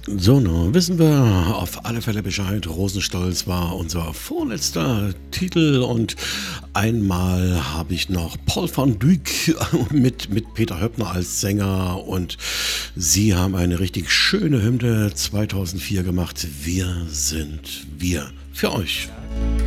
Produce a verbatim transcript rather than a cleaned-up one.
So, nun wissen wir auf alle Fälle Bescheid. Rosenstolz war unser vorletzter Titel und einmal habe ich noch Paul van Dyk mit, mit Peter Höppner als Sänger und sie haben eine richtig schöne Hymne zweitausendvier gemacht. Wir sind wir. Für euch.